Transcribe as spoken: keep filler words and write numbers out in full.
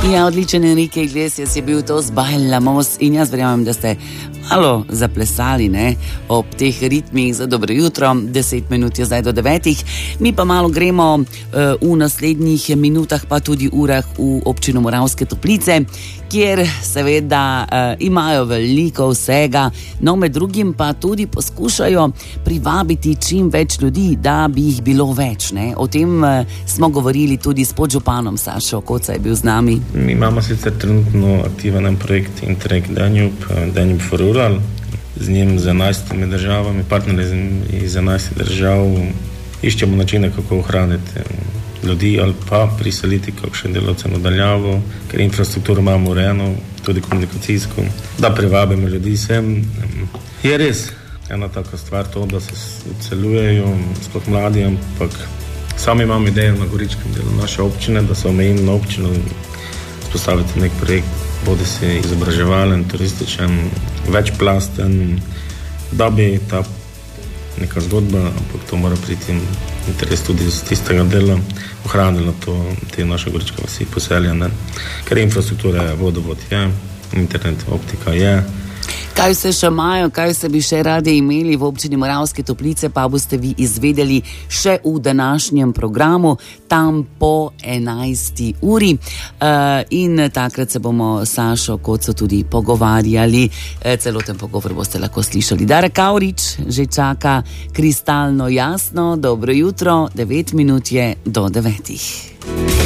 Ja, odličen Enrique Iglesias je bil to z Bailamos in jaz verjamem, da ste malo zaplesali, ne, ob teh ritmih za dobro jutro. Deset minut je zdaj do devetih. Mi pa malo gremo uh, v naslednjih minutah, pa tudi urah v občino Moravske Toplice, kjer seveda uh, imajo veliko vsega, no med drugim pa tudi poskušajo privabiti čim več ljudi, da bi jih bilo več, ne. O tem uh, smo govorili tudi s podžupanom Sašo Koca je bil z nami. Mi imamo sicer trenutno aktiven projekt Interreg Danube, Danube for Rural, z njim z enajstimi državami, partnerji iz enajstih držav, iščemo načine, kako ohraniti ljudi ali pa priseliti kakšne delavce nadaljavo, ker infrastrukturo imamo urejeno, tudi komunikacijsko, da privabimo ljudi sem. Je res ena taka stvar to, da se odseljujejo, sploh mladi, ampak sami imamo idejo na goričkem delu naše občine, da se omejim na občino, spostaviti nek projekt, bodi si izobraževalen, turističen, večplasten, da bi ta neka zgodba, ampak to mora priti interes tudi z tistega dela, ohranilo to, te naše goričke vasi poseljene, ker infrastruktura je, vodovod je, internet, optika je. Kaj vse še imajo, kaj vse bi še radi imeli v občini Moravske Toplice, pa boste vi izvedeli še v današnjem programu, tam po enajsti uri. Uh, in takrat se bomo s Sašo Koco tudi pogovarjali. Uh, celoten pogovor boste lahko slišali. Dara Kavrič že čaka kristalno jasno. Dobro jutro, devet minut je do devetih.